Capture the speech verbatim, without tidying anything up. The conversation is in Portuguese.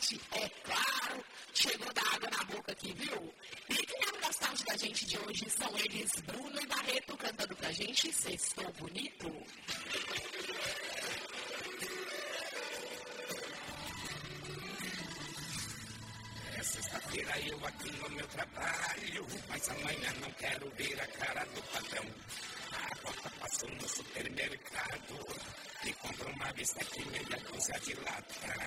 gente, é claro, chegou da água na boca aqui, viu? E quem é o nostálgico da gente de hoje são eles, Bruno e Barreto, cantando pra gente Sextou Bonito. É sexta-feira eu aqui no meu trabalho, mas amanhã não quero ver a cara do patrão. Agora passo no supermercado e compro uma vista que meia dúzia de latão.